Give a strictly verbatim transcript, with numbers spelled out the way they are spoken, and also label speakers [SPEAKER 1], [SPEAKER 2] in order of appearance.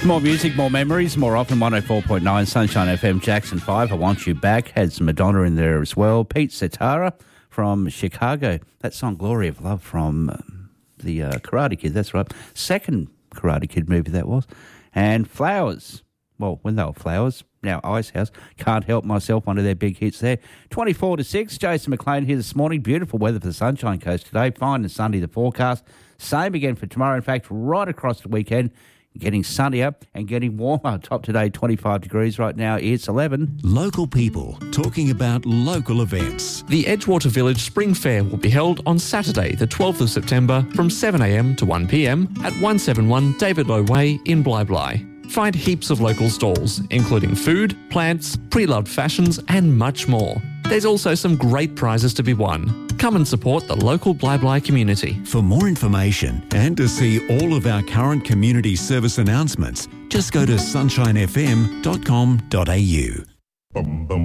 [SPEAKER 1] More music, more memories, more often. one oh four point nine Sunshine F M, Jackson five. I Want You Back. Had some Madonna in there as well. Pete Cetera from Chicago. That song, Glory of Love, from um, the uh, Karate Kid. That's right. Second Karate Kid movie that was. And Flowers. Well, when they were Flowers. Now Icehouse. Can't Help Myself, one of their big hits there. twenty-four to six. Jason McLean here this morning. Beautiful weather for the Sunshine Coast today. Fine and sunny, the forecast. Same again for tomorrow. In fact, right across the weekend. Getting sunnier and getting warmer. Top today, twenty-five degrees right now. It's eleven.
[SPEAKER 2] Local people talking about local events.
[SPEAKER 3] The Edgewater Village Spring Fair will be held on Saturday, the twelfth of September from seven a m to one p m at one seventy-one David Low Way in Bly Bly. Find heaps of local stalls, including food, plants, pre-loved fashions and much more. There's also some great prizes to be won. Come and support the local Bly Bly community.
[SPEAKER 2] For more information and to see all of our current community service announcements, just go to sunshine f m dot com dot a u.